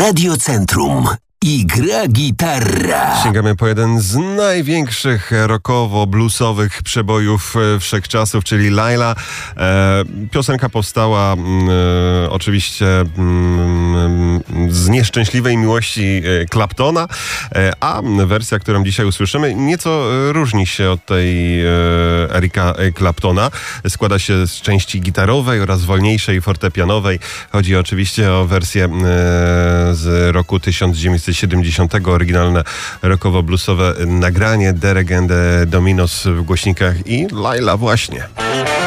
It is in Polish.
Radiocentrum. I gra gitarra. Sięgamy po jeden z największych rockowo-bluesowych przebojów wszechczasów, czyli Laila. Piosenka powstała oczywiście z nieszczęśliwej miłości Claptona, a wersja, którą dzisiaj usłyszymy, nieco różni się od tej Erika Claptona. Składa się z części gitarowej oraz wolniejszej fortepianowej. Chodzi oczywiście o wersję z roku 1970, oryginalne rockowo-bluesowe nagranie Derek and the Dominos w głośnikach i Laila właśnie.